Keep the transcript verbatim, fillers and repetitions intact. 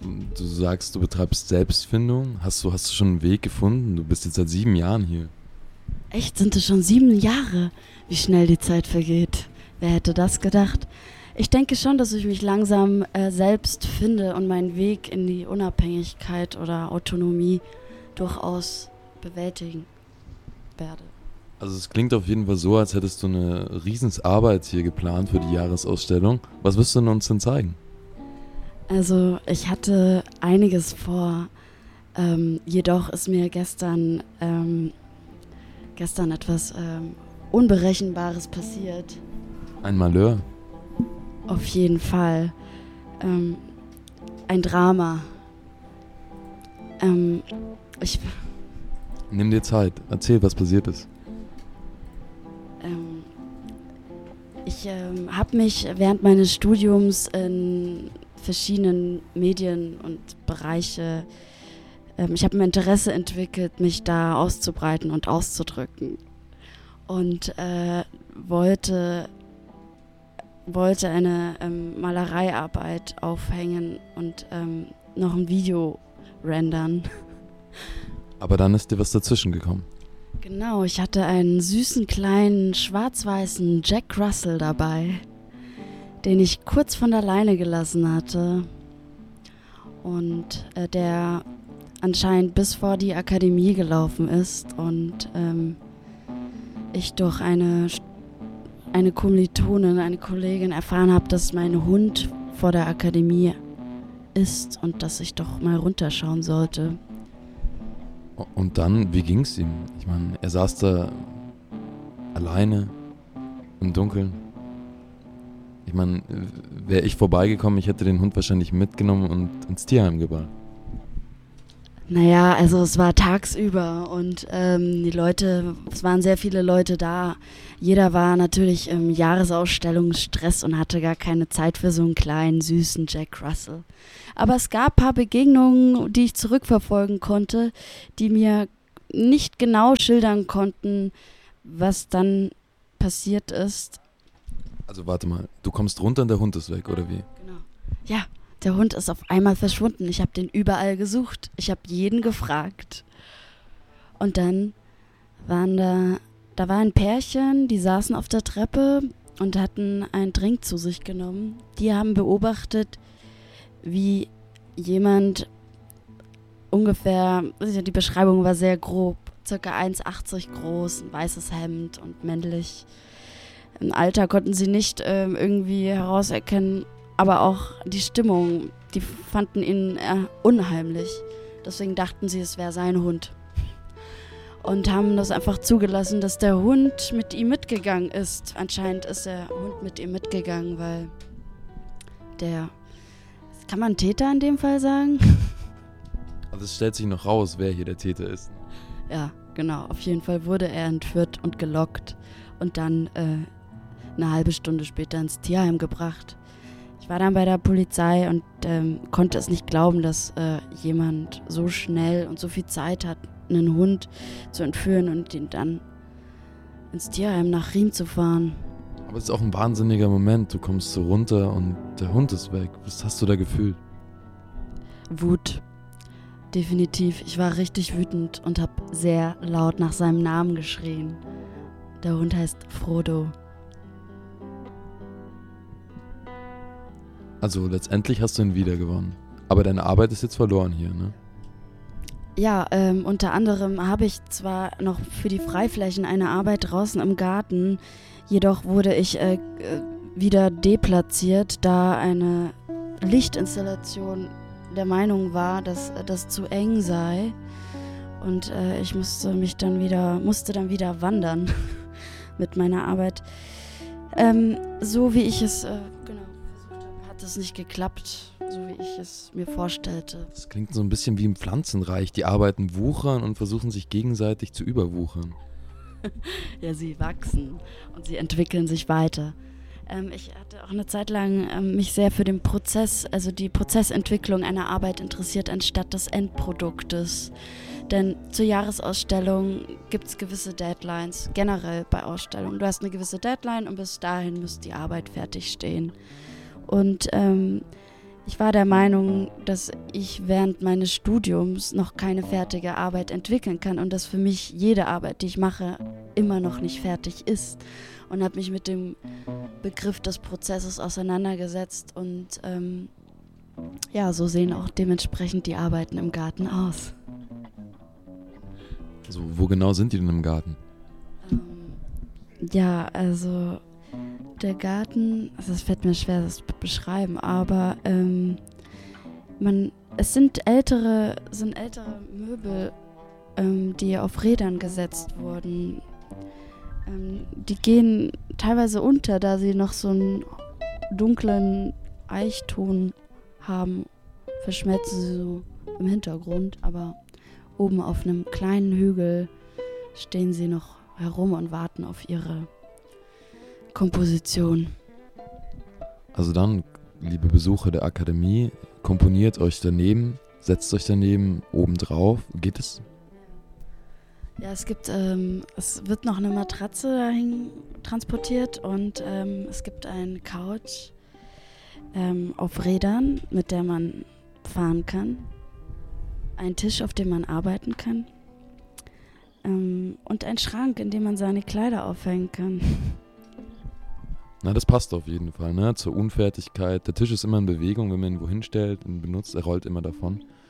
Du sagst, du betreibst Selbstfindung. Hast du, hast du schon einen Weg gefunden? Du bist jetzt seit sieben Jahren hier. Echt, sind es schon sieben Jahre? Wie schnell die Zeit vergeht. Wer hätte das gedacht? Ich denke schon, dass ich mich langsam äh, selbst finde und meinen Weg in die Unabhängigkeit oder Autonomie durchaus bewältigen werde. Also es klingt auf jeden Fall so, als hättest du eine Riesensarbeit hier geplant für die Jahresausstellung. Was wirst du denn uns denn zeigen? Also ich hatte einiges vor, ähm, jedoch ist mir gestern, ähm, gestern etwas ähm, Unberechenbares passiert. Ein Malheur? Auf jeden Fall. Ähm, ein Drama. Ähm, ich... Nimm dir Zeit, erzähl, was passiert ist. Ähm, ich ähm, habe mich während meines Studiums in verschiedenen Medien und Bereiche, ähm, ich habe ein Interesse entwickelt, mich da auszubreiten und auszudrücken. Und äh, wollte, wollte eine ähm, Malereiarbeit aufhängen und ähm, noch ein Video rendern. Aber dann ist dir was dazwischen gekommen. Genau, ich hatte einen süßen kleinen schwarz-weißen Jack Russell dabei, den ich kurz von der Leine gelassen hatte und äh, der anscheinend bis vor die Akademie gelaufen ist und ähm, ich durch eine, eine Kommilitonin, eine Kollegin erfahren habe, dass mein Hund vor der Akademie ist und dass ich doch mal runterschauen sollte. Und dann, wie ging's ihm? Ich meine, er saß da alleine im Dunkeln. Ich meine, wäre ich vorbeigekommen, ich hätte den Hund wahrscheinlich mitgenommen und ins Tierheim gebracht. Naja, also es war tagsüber und ähm, die Leute, es waren sehr viele Leute da. Jeder war natürlich im Jahresausstellungsstress und hatte gar keine Zeit für so einen kleinen, süßen Jack Russell. Aber es gab ein paar Begegnungen, die ich zurückverfolgen konnte, die mir nicht genau schildern konnten, was dann passiert ist. Also warte mal, du kommst runter und der Hund ist weg, oder wie? Genau. Ja. Der Hund ist auf einmal verschwunden. Ich habe den überall gesucht. Ich habe jeden gefragt. Und dann waren da, da war ein Pärchen, die saßen auf der Treppe und hatten einen Drink zu sich genommen. Die haben beobachtet, wie jemand ungefähr, also die Beschreibung war sehr grob, circa eins Komma achtzig groß, ein weißes Hemd und männlich. Im Alter konnten sie nicht äh, irgendwie herauserkennen, aber auch die Stimmung, die fanden ihn äh, unheimlich. Deswegen dachten sie, es wäre sein Hund. Und haben das einfach zugelassen, dass der Hund mit ihm mitgegangen ist. Anscheinend ist der Hund mit ihm mitgegangen, weil der... Kann man Täter in dem Fall sagen? Also es stellt sich noch raus, wer hier der Täter ist. Ja, genau. Auf jeden Fall wurde er entführt und gelockt und dann äh, eine halbe Stunde später ins Tierheim gebracht. Ich war dann bei der Polizei und ähm, konnte es nicht glauben, dass äh, jemand so schnell und so viel Zeit hat, einen Hund zu entführen und ihn dann ins Tierheim nach Riem zu fahren. Aber es ist auch ein wahnsinniger Moment. Du kommst so runter und der Hund ist weg. Was hast du da gefühlt? Wut. Definitiv. Ich war richtig wütend und habe sehr laut nach seinem Namen geschrien. Der Hund heißt Frodo. Also letztendlich hast du ihn wiedergewonnen. Aber deine Arbeit ist jetzt verloren hier, ne? Ja, ähm, unter anderem habe ich zwar noch für die Freiflächen eine Arbeit draußen im Garten, jedoch wurde ich äh, wieder deplatziert, da eine Lichtinstallation der Meinung war, dass das zu eng sei. Und äh, ich musste mich dann wieder, musste dann wieder wandern mit meiner Arbeit. Ähm, so wie ich es, äh, genau, versucht habe, hat es nicht geklappt, so wie ich es mir vorstellte. Das klingt so ein bisschen wie im Pflanzenreich. Die arbeiten wuchern und versuchen sich gegenseitig zu überwuchern. Ja, sie wachsen und sie entwickeln sich weiter. Ähm, ich hatte auch eine Zeit lang ähm, mich sehr für den Prozess, also die Prozessentwicklung einer Arbeit interessiert, anstatt des Endproduktes. Denn zur Jahresausstellung gibt es gewisse Deadlines, generell bei Ausstellungen. Du hast eine gewisse Deadline und bis dahin muss die Arbeit fertig stehen. Und ähm, ich war der Meinung, dass ich während meines Studiums noch keine fertige Arbeit entwickeln kann und dass für mich jede Arbeit, die ich mache, immer noch nicht fertig ist. Und habe mich mit dem Begriff des Prozesses auseinandergesetzt und ähm, ja, so sehen auch dementsprechend die Arbeiten im Garten aus. Also wo genau sind die denn im Garten? Ähm, ja, also der Garten, also es fällt mir schwer, das zu beschreiben, aber ähm, man, es sind ältere, sind ältere Möbel, ähm, die auf Rädern gesetzt wurden. Ähm, die gehen teilweise unter, da sie noch so einen dunklen Eichton haben, verschmelzen sie so im Hintergrund, aber oben auf einem kleinen Hügel stehen sie noch herum und warten auf ihre Komposition. Also dann, liebe Besucher der Akademie, komponiert euch daneben, setzt euch daneben oben drauf. Geht es? Ja, es gibt, ähm, es wird noch eine Matratze dahin transportiert und ähm, es gibt eine Couch ähm, auf Rädern, mit der man fahren kann. Ein Tisch, auf dem man arbeiten kann. Ähm, und ein Schrank, in dem man seine Kleider aufhängen kann. Na, das passt auf jeden Fall, ne? Zur Unfertigkeit. Der Tisch ist immer in Bewegung, wenn man ihn wohin stellt und benutzt, er rollt immer davon.